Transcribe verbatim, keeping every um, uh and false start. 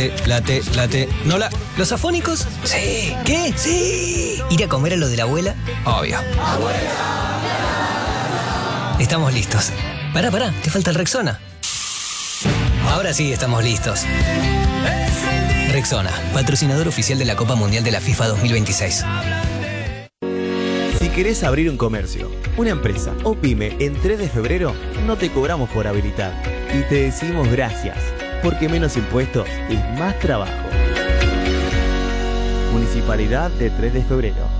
late, late, late. ¿No la? ¿Los afónicos? Sí. ¿Qué? Sí. ¿Ir a comer a lo de la abuela? Obvio. Estamos listos. Pará, pará, te falta el Rexona. Ahora sí estamos listos. Rexona, patrocinador oficial de la Copa Mundial de la FIFA dos mil veintiséis. Si querés abrir un comercio, una empresa o pyme en tres de febrero, no te cobramos por habilitar. Y te decimos gracias, porque menos impuestos es más trabajo. Municipalidad de tres de febrero.